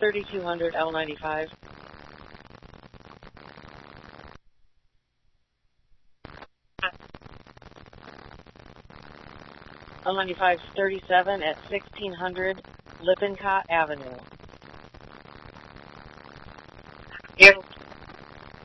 3200 L95. L95 37 at 1600 Lippincott Avenue. Yes.